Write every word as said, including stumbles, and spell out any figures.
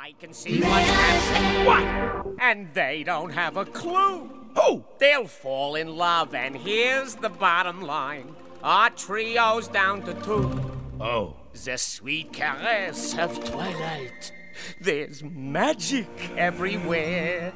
I can see what's happening. What? And they don't have a clue. Who? They'll fall in love, and here's the bottom line. Our trio's down to two. Oh. The sweet caress of twilight. There's magic everywhere.